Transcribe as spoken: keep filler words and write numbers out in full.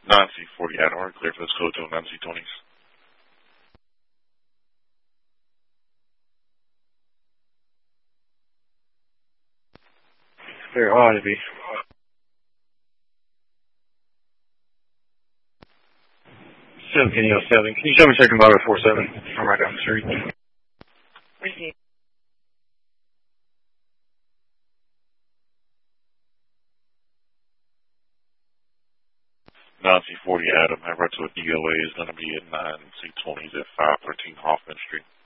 nine C forty Adam, clear for this code to nine C twenties. Clear Ivy. seven Kenny oh seven. Can you show me second bottle four seven? I'm right down the street. Receive. nine C forty Adam, have right to a D O A is going to be at nine C twenties at five thirteen Hoffman Street.